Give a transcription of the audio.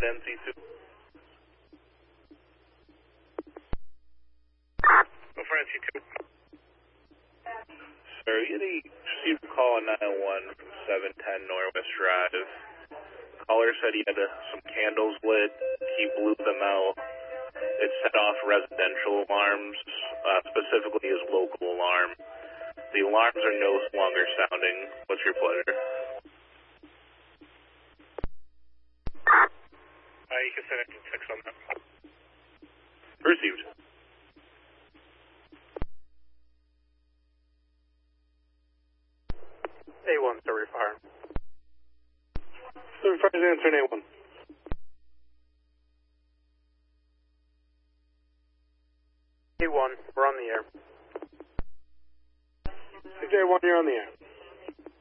NC2. Go for NC2. Sir, you received a call on 901 from 710 Northwest Drive. Caller said he had some candles lit. He blew them out. It set off residential alarms, specifically his local alarm. The alarms are no longer sounding. What's your pleasure? You can send it to 6 on that. Received. A1, Surrey Fire. Surrey Fire's answering A1. A1, we're on the air. A1, you're on the air.